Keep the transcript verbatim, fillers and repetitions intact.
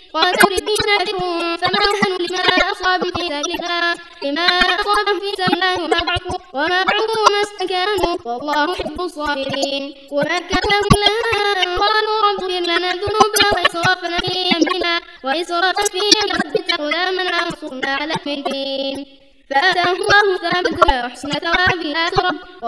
وتردين كثير فما نحن لما أصاب في سبيلها لما أصاب في سبيلها وما ضعفوا وما ضعفوا وما استكانوا والله يحب الصابرين. وما كان لهم إلا قالوا ربنا لنا ذنوبنا وإسرافنا في أمرنا وإسرافا في أمرنا غلاما وانصرنا على الكافرين. فآتاه الله ثواب الدنيا وحسن ثواب الآخرة